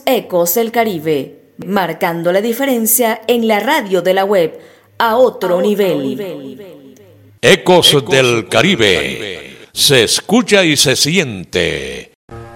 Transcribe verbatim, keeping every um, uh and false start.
Ecos del Caribe, marcando la diferencia en la radio de la web a otro, a nivel. otro nivel. Ecos, Ecos del Caribe. Caribe se escucha y se siente.